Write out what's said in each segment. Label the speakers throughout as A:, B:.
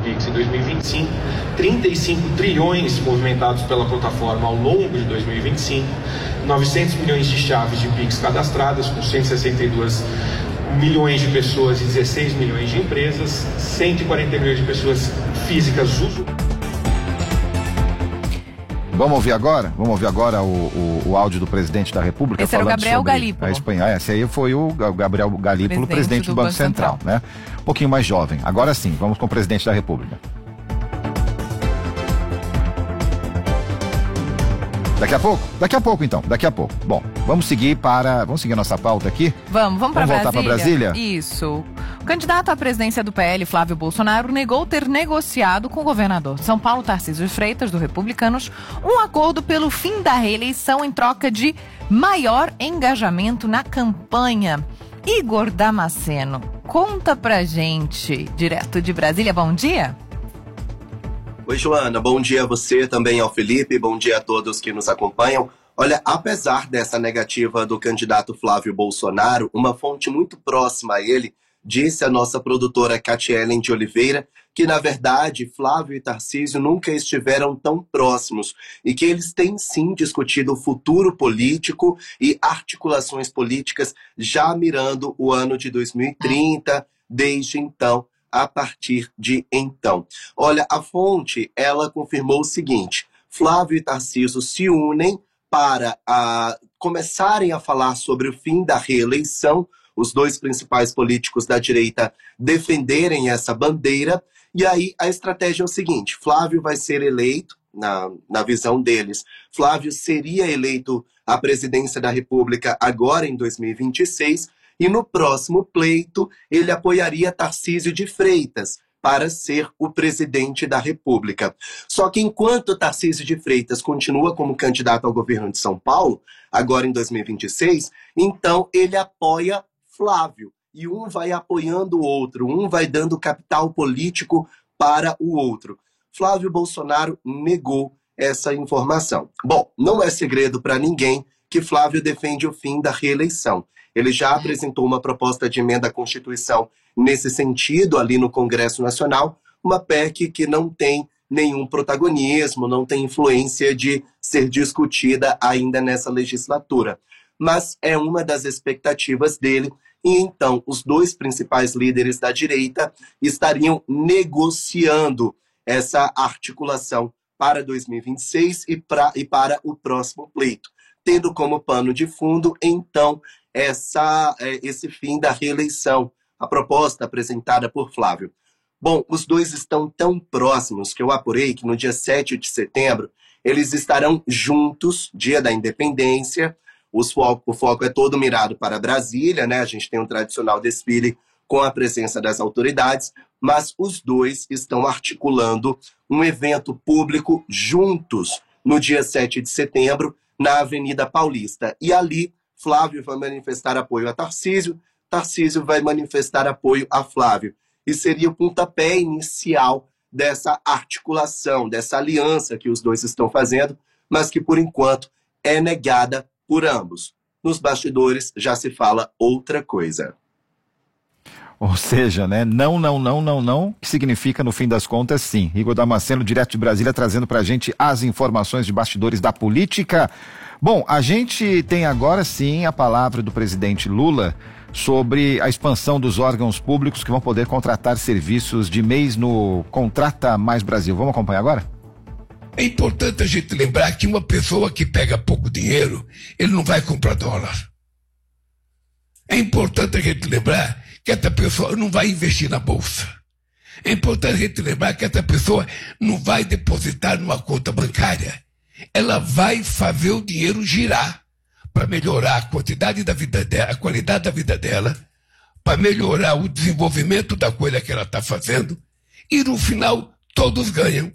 A: Pix em 2025, 35 trilhões movimentados pela plataforma ao longo de 2025, 900 milhões de chaves de Pix cadastradas, com 162 milhões de pessoas e 16 milhões de empresas, 140 milhões de pessoas físicas usam.
B: Vamos ouvir agora o áudio do presidente da República.
C: Esse era o Gabriel Galípolo.
B: A Espanha. Esse aí foi o Gabriel Galípolo, presidente do Banco Central, né? Um pouquinho mais jovem. Agora sim, vamos com o presidente da República. Daqui a pouco então. Bom, vamos seguir a nossa pauta aqui?
C: Vamos para Brasília.
B: Voltar para Brasília?
C: Isso. O candidato à presidência do PL, Flávio Bolsonaro, negou ter negociado com o governador de São Paulo, Tarcísio de Freitas, do Republicanos, um acordo pelo fim da reeleição em troca de maior engajamento na campanha. Igor Damasceno, conta pra gente, direto de Brasília, bom dia.
D: Oi, Joana, bom dia a você, também ao Felipe, bom dia a todos que nos acompanham. Olha, apesar dessa negativa do candidato Flávio Bolsonaro, uma fonte muito próxima a ele disse a nossa produtora Catielen de Oliveira que, na verdade, Flávio e Tarcísio nunca estiveram tão próximos e que eles têm sim discutido o futuro político e articulações políticas já mirando o ano de 2030, desde então, a partir de então. Olha, a fonte, ela confirmou o seguinte: Flávio e Tarcísio se unem para começarem a falar sobre o fim da reeleição, os dois principais políticos da direita defenderem essa bandeira, e aí a estratégia é o seguinte: Flávio vai ser eleito, na visão deles, Flávio seria eleito à presidência da República agora em 2026, e no próximo pleito ele apoiaria Tarcísio de Freitas para ser o presidente da República. Só que enquanto Tarcísio de Freitas continua como candidato ao governo de São Paulo, agora em 2026, então ele apoia Flávio. E um vai apoiando o outro, um vai dando capital político para o outro. Flávio Bolsonaro negou essa informação. Bom, não é segredo para ninguém que Flávio defende o fim da reeleição. Ele já apresentou uma proposta de emenda à Constituição nesse sentido ali no Congresso Nacional, uma PEC que não tem nenhum protagonismo, não tem influência de ser discutida ainda nessa legislatura. Mas é uma das expectativas dele, e então os dois principais líderes da direita estariam negociando essa articulação para 2026 e para o próximo pleito, tendo como pano de fundo, então, esse fim da reeleição, a proposta apresentada por Flávio. Bom, os dois estão tão próximos que eu apurei que no dia 7 de setembro eles estarão juntos, dia da independência. O foco é todo mirado para Brasília, né? A gente tem um tradicional desfile com a presença das autoridades, mas os dois estão articulando um evento público juntos no dia 7 de setembro, na Avenida Paulista. E ali, Flávio vai manifestar apoio a Tarcísio, Tarcísio vai manifestar apoio a Flávio. E seria o pontapé inicial dessa articulação, dessa aliança que os dois estão fazendo, mas que, por enquanto, é negada por ambos. Nos bastidores já se fala outra coisa.
B: Ou seja, né? Não, que significa, no fim das contas, sim. Igor Damasceno, direto de Brasília, trazendo pra gente as informações de bastidores da política. Bom, a gente tem agora, sim, a palavra do presidente Lula sobre a expansão dos órgãos públicos que vão poder contratar serviços de mês no Contrata Mais Brasil. Vamos acompanhar agora?
E: É importante a gente lembrar que uma pessoa que pega pouco dinheiro, ele não vai comprar dólar. É importante a gente lembrar que essa pessoa não vai investir na bolsa. É importante a gente lembrar que essa pessoa não vai depositar numa conta bancária. Ela vai fazer o dinheiro girar para melhorar a quantidade da vida dela, a qualidade da vida dela, para melhorar o desenvolvimento da coisa que ela está fazendo, e no final todos ganham.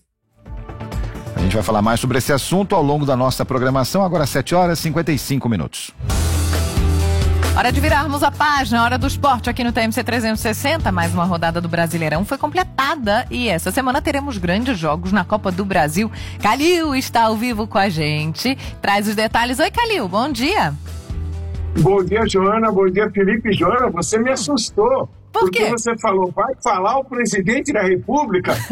B: A gente vai falar mais sobre esse assunto ao longo da nossa programação, agora 7h55.
C: Hora de virarmos a página, hora do esporte aqui no TMC 360. Mais uma rodada do Brasileirão foi completada e essa semana teremos grandes jogos na Copa do Brasil. Calil está ao vivo com a gente, traz os detalhes. Oi, Calil, bom dia.
F: Bom dia, Joana, bom dia, Felipe. Joana, você me assustou.
C: Por quê?
F: Porque você falou, vai falar o presidente da República.